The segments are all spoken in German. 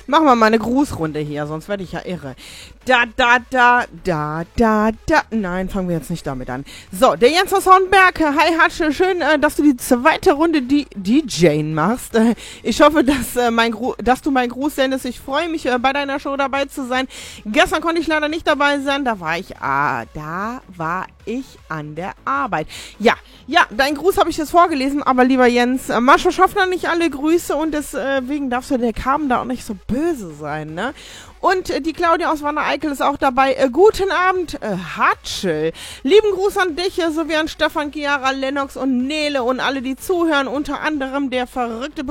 Machen wir mal eine Grußrunde hier, sonst werde ich ja irre. Nein, fangen wir jetzt nicht damit an. So, der Jens aus Hornberg. Hi, Hatsche. Schön, dass du die zweite Runde DJing machst. Ich hoffe, dass du meinen Gruß sendest. Ich freue mich, bei deiner Show dabei zu sein. Gestern konnte ich leider nicht dabei sein. Da war ich an der Arbeit. Ja, deinen Gruß habe ich jetzt vorgelesen, aber lieber Jens, manchmal schafft er nicht alle Grüße und deswegen darfst du der Carmen da auch nicht so böse sein, ne? Und die Claudia aus Wanne-Eickel ist auch dabei. Guten Abend, Hatschel. Lieben Gruß an dich, sowie an Stefan, Chiara, Lennox und Nele und alle, die zuhören. Unter anderem der verrückte,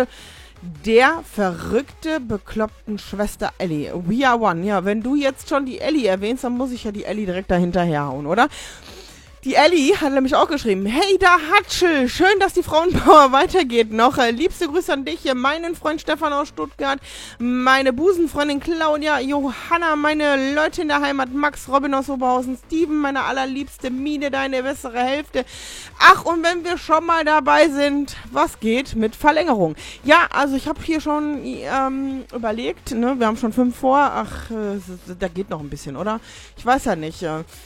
bekloppten Schwester Ellie. We are one. Ja, wenn du jetzt schon die Ellie erwähnst, dann muss ich ja die Ellie direkt dahinterher hauen, oder? Die Ellie hat nämlich auch geschrieben, hey da Hatschel, schön, dass die Frauenpower weitergeht noch. Liebste Grüße an dich, meinen Freund Stefan aus Stuttgart, meine Busenfreundin Claudia, Johanna, meine Leute in der Heimat, Max, Robin aus Oberhausen, Steven, meine allerliebste Mine, deine bessere Hälfte. Ach, und wenn wir schon mal dabei sind, was geht mit Verlängerung? Ja, also ich habe hier schon überlegt, ne, wir haben schon 5 vor, ach, da geht noch ein bisschen, oder? Ich weiß ja nicht,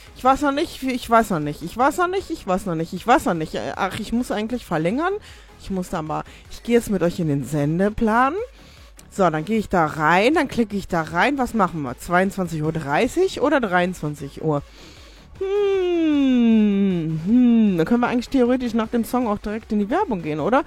Ach, ich muss eigentlich verlängern. Ich gehe jetzt mit euch in den Sendeplan. So, dann gehe ich da rein, dann klicke ich da rein. Was machen wir? 22:30 Uhr oder 23 Uhr? Dann können wir eigentlich theoretisch nach dem Song auch direkt in die Werbung gehen, oder?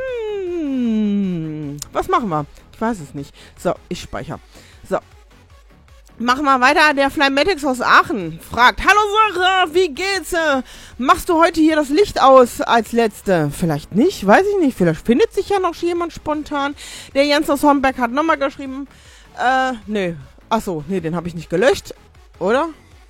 Was machen wir? Ich weiß es nicht. So, ich speichere. So. Machen wir weiter. Der Flymatics aus Aachen fragt, hallo Sarah, wie geht's? Machst du heute hier das Licht aus als Letzte? Vielleicht nicht, weiß ich nicht. Vielleicht findet sich ja noch jemand spontan. Der Jens aus Hornberg hat nochmal geschrieben, nee. Achso, nee, den habe ich nicht gelöscht. Oder?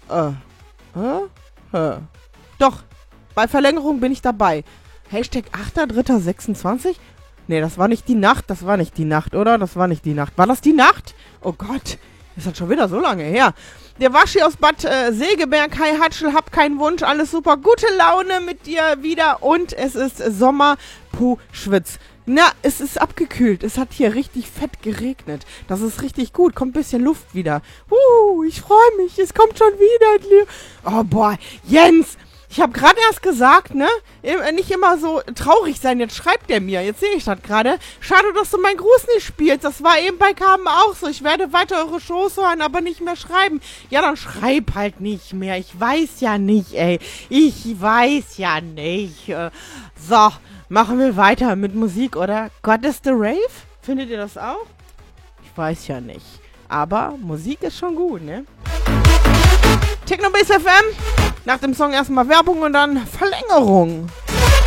Doch, bei Verlängerung bin ich dabei. Hashtag 8.3.26? Nee, das war nicht die Nacht, oder? Das war nicht die Nacht. War das die Nacht? Oh Gott. Das ist schon wieder so lange her. Der Waschi aus Bad Segeberg. Hi Hatschel, hab keinen Wunsch. Alles super. Gute Laune mit dir wieder. Und es ist Sommer. Puh, Schwitz. Na, es ist abgekühlt. Es hat hier richtig fett geregnet. Das ist richtig gut. Kommt ein bisschen Luft wieder. Ich freue mich. Es kommt schon wieder. Oh, boah. Jens. Ich habe gerade erst gesagt, ne? Nicht immer so traurig sein. Jetzt schreibt er mir. Jetzt sehe ich das gerade. Schade, dass du meinen Gruß nicht spielst. Das war eben bei Carmen auch so. Ich werde weiter eure Shows hören, aber nicht mehr schreiben. Ja, dann schreib halt nicht mehr. Ich weiß ja nicht, ey. So, machen wir weiter mit Musik, oder? God is the Rave? Findet ihr das auch? Ich weiß ja nicht. Aber Musik ist schon gut, ne? Techno Base FM. Nach dem Song erstmal Werbung und dann Verlängerung.